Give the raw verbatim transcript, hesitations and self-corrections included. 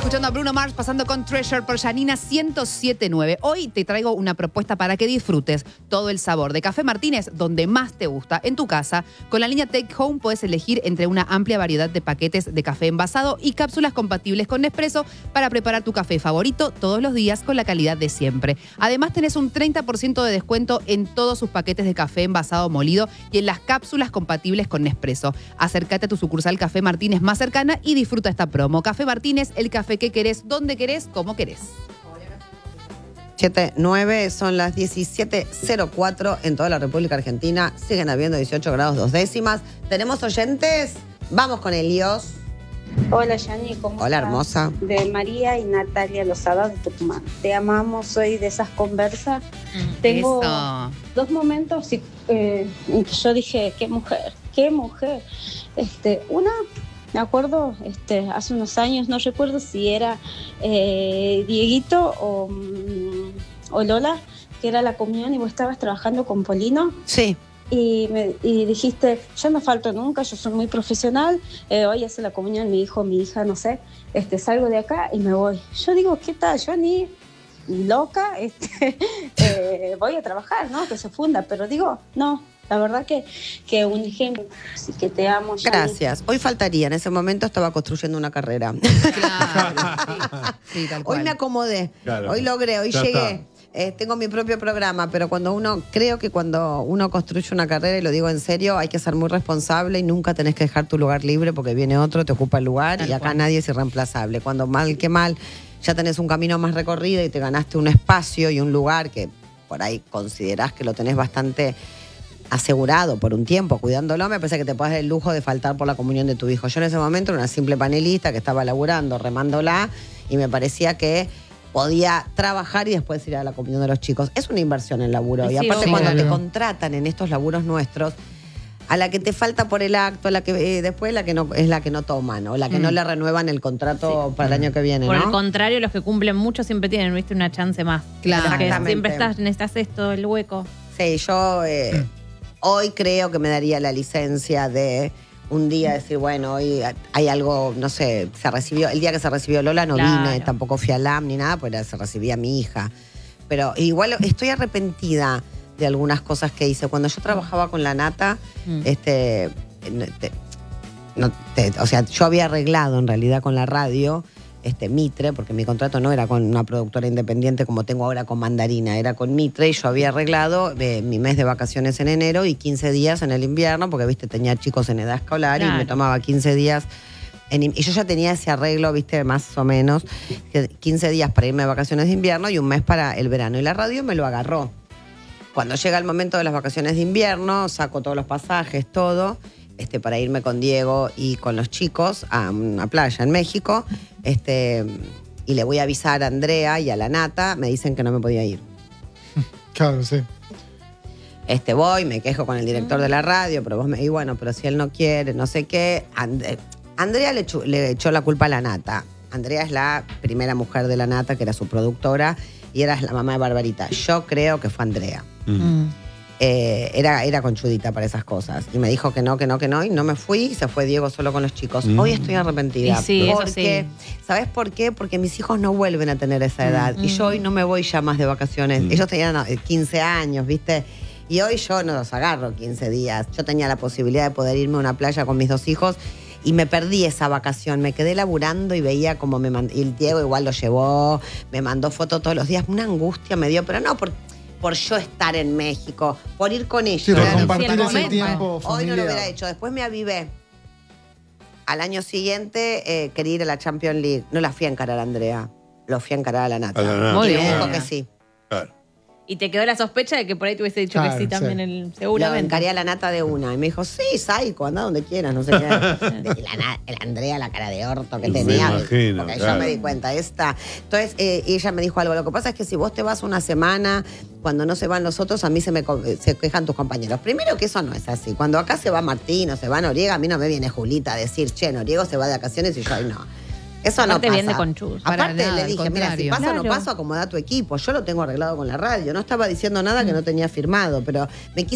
escuchando a Bruno Mars pasando con Treasure por Janina ciento siete punto nueve. Hoy te traigo una propuesta para que disfrutes todo el sabor de Café Martínez donde más te gusta, en tu casa. Con la línea Take Home puedes elegir entre una amplia variedad de paquetes de café envasado y cápsulas compatibles con Nespresso para preparar tu café favorito todos los días con la calidad de siempre. Además tenés un treinta por ciento de descuento en todos sus paquetes de café envasado molido y en las cápsulas compatibles con Nespresso. Acércate a tu sucursal Café Martínez más cercana y disfruta esta promo. Café Martínez, el café que querés, donde querés, como querés. siete nueve, son las diecisiete cero cuatro en toda la República Argentina. Siguen habiendo dieciocho grados dos décimas. ¿Tenemos oyentes? Vamos con Elios. Hola, Yani, ¿cómo Hola, estás? hermosa. De María y Natalia Lozada de Tucumán. Te amamos, soy de esas conversas. Mm, Tengo eso. dos momentos y, eh, en que yo dije, qué mujer, qué mujer. Este, una, me acuerdo, este, hace unos años, no recuerdo si era eh, Dieguito o, mm, o Lola, que era la comunión y vos estabas trabajando con Polino. Sí. Y, me, y dijiste, yo no falto nunca, yo soy muy profesional, eh, hoy hace la comunión mi hijo, mi hija, no sé, este, salgo de acá y me voy. Yo digo, ¿qué tal? Yo ni loca este, eh, voy a trabajar, ¿no? Que se funda, pero digo, no, la verdad que, que un ejemplo, así que te amo. Yani. Gracias. Hoy faltaría, en ese momento estaba construyendo una carrera. Claro, sí, sí, tal cual. Hoy me acomodé, Claro. hoy logré, hoy Ya llegué. está. Eh, tengo mi propio programa, pero cuando uno, creo que cuando uno construye una carrera, y lo digo en serio, hay que ser muy responsable y nunca tenés que dejar tu lugar libre porque viene otro, te ocupa el lugar Tal y acá cual. nadie es irreemplazable. Cuando mal que mal ya tenés un camino más recorrido y te ganaste un espacio y un lugar que por ahí considerás que lo tenés bastante asegurado por un tiempo, cuidándolo, me parece que te puedes dar el lujo de faltar por la comunión de tu hijo. Yo en ese momento era una simple panelista que estaba laburando, remándola, y me parecía que podía trabajar y después ir a la comunión de los chicos. Es una inversión el laburo. Sí, Y aparte sí, cuando claro. te contratan en estos laburos nuestros, a la que te falta por el acto, a la que eh, después la que no es la que no toman, o la que Mm. no le renuevan el contrato para el año que viene, Por ¿no? el contrario, los que cumplen mucho siempre tienen, viste, una chance más. Claro. Los que Exactamente. siempre estás, necesitas esto, el hueco. Sí, yo eh, hoy creo que me daría la licencia de un día decir, bueno, hoy hay algo, no sé, se recibió, el día que se recibió Lola no Claro. vine, tampoco fui al A M ni nada, porque se recibía mi hija. Pero igual estoy arrepentida de algunas cosas que hice. Cuando yo trabajaba con la Nata, Mm. este, no, te- no, te- o sea, yo había arreglado en realidad con la radio este Mitre, porque mi contrato no era con una productora independiente como tengo ahora con Mandarina, era con Mitre, y yo había arreglado eh, mi mes de vacaciones en enero y quince días en el invierno, porque viste, tenía chicos en edad escolar y Claro. me tomaba quince días. En, y yo ya tenía ese arreglo, viste, más o menos, que quince días para irme de vacaciones de invierno y un mes para el verano. Y la radio me lo agarró. Cuando llega el momento de las vacaciones de invierno, saco todos los pasajes, todo, este, para irme con Diego y con los chicos a una playa en México, este, y le voy a avisar a Andrea y a la Nata, me dicen que no me podía ir. Claro, sí. Este, voy, me quejo con el director de la radio, pero vos me y bueno, pero si él no quiere, no sé qué. And- Andrea le, echu- le echó la culpa a la Nata. Andrea es la primera mujer de la Nata, que era su productora, y era la mamá de Barbarita. Yo creo que fue Andrea. Mm. Eh, era, era conchudita para esas cosas. Y me dijo que no, que no, que no, y no me fui, y se fue Diego solo con los chicos. Mm. Hoy estoy arrepentida. Y sí, eso porque, ¿sabes por qué? Porque mis hijos no vuelven a tener esa edad. Y yo hoy no me voy ya más de vacaciones. Mm. Ellos tenían no, quince años, ¿viste? Y hoy yo no los agarro quince días. Yo tenía la posibilidad de poder irme a una playa con mis dos hijos y me perdí esa vacación. Me quedé laburando y veía como me mandó. Y el Diego igual lo llevó, me mandó fotos todos los días. Una angustia me dio, pero no por, por yo estar en México, por ir con ellos. Sí, por Claro, compartir sí, el ese momento. tiempo Hoy no familiar. lo hubiera hecho. Después me avivé. Al año siguiente eh, quería ir a la Champions League. No la fui a encarar a Andrea. Lo fui a encarar a la Nata. A la Nata. Muy y me bien. dijo que sí. Claro. Y te quedó la sospecha de que por ahí te hubiese dicho Claro, que sí también, sí. el, Lo seguramente. encaré a la Nata de una. Y me dijo, sí, Saico, anda donde quieras, no sé qué. Y la, na- el Andrea, la cara de orto que Me tenía. imagino, porque claro. yo me di cuenta, esta. Entonces, eh, ella me dijo algo. Lo que pasa es que si vos te vas una semana, cuando no se van los otros, a mí se me co- se quejan tus compañeros. Primero que eso no es así. Cuando acá se va Martín o se va Noriega, a mí no me viene Julita a decir, che, Noriego se va de vacaciones y yo, ay, no. Eso no Aparte pasa. bien de conchudos. Para Aparte nada, le al dije, mira, si contrario. paso o no Claro. paso, acomoda tu equipo. Yo lo tengo arreglado con la radio. No estaba diciendo nada que no tenía firmado, pero me quiso